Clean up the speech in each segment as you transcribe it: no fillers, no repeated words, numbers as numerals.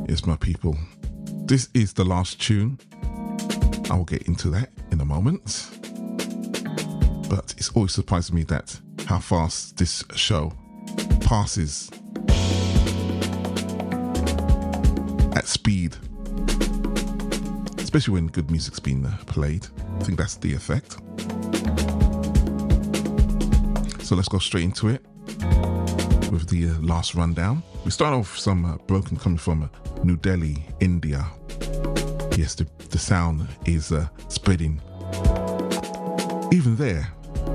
Yes, my people. This is the last tune. I will get into that in a moment. But it's always surprised me that how fast this show passes at speed. Especially when good music's been played. I think that's the effect. So let's go straight into it with the last rundown. We start off with some broken coming from New Delhi, India. Yes, the sound is spreading even there.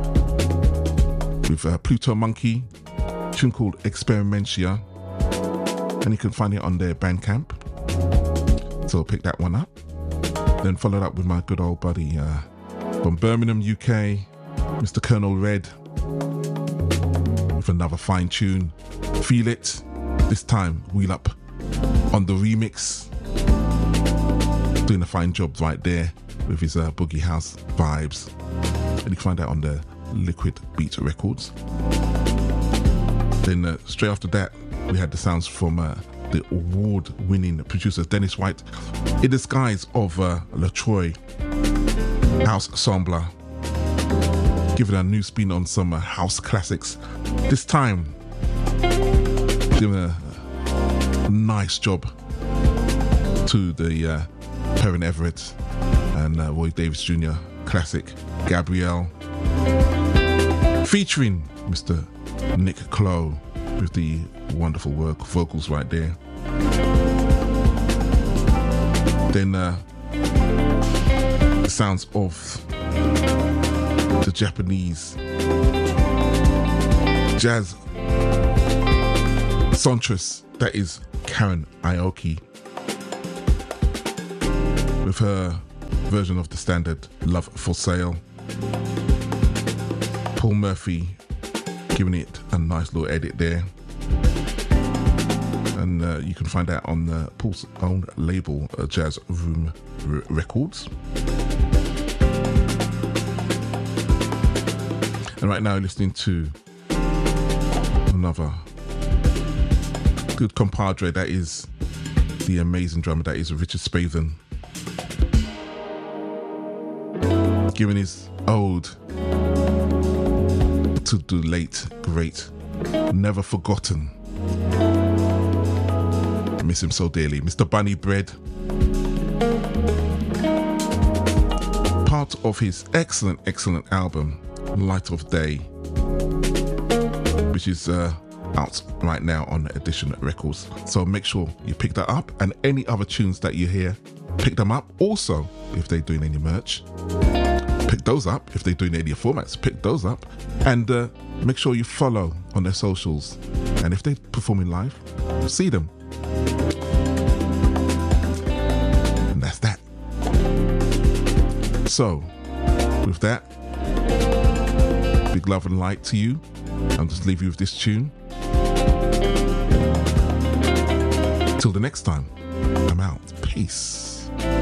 With Pluto Monkey, a tune called Experimentia, and you can find it on their Bandcamp. So pick that one up. Then followed up with my good old buddy from Birmingham, UK, Mr. Colonel Red, with another fine tune, Feel It. This time, Wheel Up on the remix. Doing a fine job right there with his boogie house vibes. And you can find that on the Liquid Beat Records. Then straight after that, we had the sounds from the award-winning producer Dennis White in the skies of LaTroy House Assembler, giving a new spin on some house classics. This time, doing a nice job to the Perrin Everett and Roy Davis Jr. classic Gabrielle, featuring Mr. Nick Clow with the wonderful vocals right there. Then the sounds of the Japanese jazz songstress, that is Karen Aoki, with her version of the standard Love for Sale. Paul Murphy giving it a nice little edit there. And you can find that on Paul's own label, Jazz Room Records. And right now you're listening to another good compadre, that is the amazing drummer, that is Richard Spavin, giving his ode to the late, great, never forgotten, I miss him so dearly, Mr. Bunny Bread. Part of his excellent album, Light of Day, which is out right now on Edition Records. So make sure you pick that up, and any other tunes that you hear, pick them up. Also, if they're doing any merch, pick those up. If they're doing any formats, pick those up. And make sure you follow on their socials. And if they're performing live, see them. And that's that. So, with that, big love and light to you. I'll just leave you with this tune. Till the next time, I'm out. Peace.